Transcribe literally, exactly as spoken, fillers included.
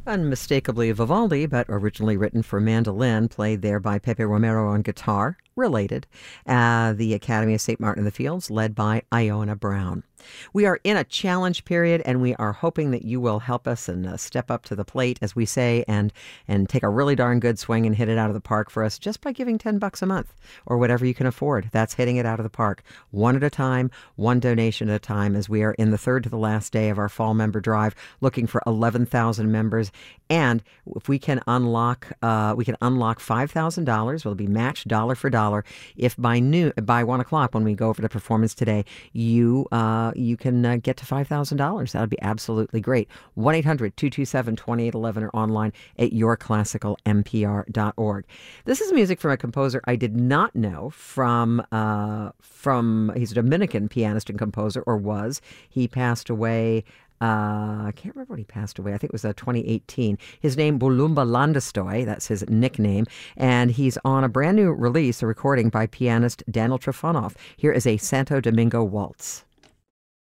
Unmistakably Vivaldi, but originally written for mandolin, played there by Pepe Romero on guitar, related. Uh, the Academy of Saint Martin in the Fields, led by Iona Brown. We are in a challenge period, and we are hoping that you will help us and uh, step up to the plate, as we say, and and take a really darn good swing and hit it out of the park for us just by giving ten bucks a month or whatever you can afford. That's hitting it out of the park, one at a time, one donation at a time, as we are in the third to the last day of our fall member drive, looking for eleven thousand members. And if we can unlock, uh, we can unlock five thousand dollars. Will be matched dollar for dollar if by noon, by one o'clock when we go over to performance today, you. Uh, you can uh, get to five thousand dollars. That would be absolutely great. one eight hundred two two seven two eight one one or online at your classical m p r dot org. This is music from a composer I did not know from, uh, from he's a Dominican pianist and composer, or was. He passed away Uh, I can't remember when he passed away. I think it was uh, twenty eighteen. His name, Bulumba Landestoy, that's his nickname, and he's on a brand new release, a recording by pianist Daniel Trifonov. Here is a Santo Domingo Waltz.